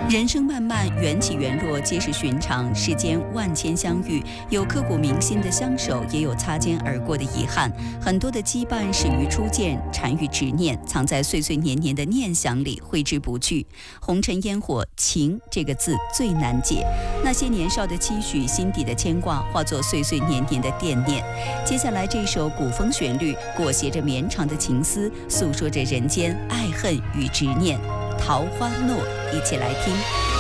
人生漫漫，缘起缘落皆是寻常，世间万千相遇，有刻骨铭心的相守，也有擦肩而过的遗憾。很多的羁绊始于初见，缠于执念，藏在岁岁年年的念想里，挥之不去。红尘烟火，情这个字最难解。那些年少的期许，心底的牵挂，化作岁岁年年的惦念。接下来这首古风旋律，裹挟着绵长的情思，诉说着人间爱恨与执念。桃花诺，一起来听。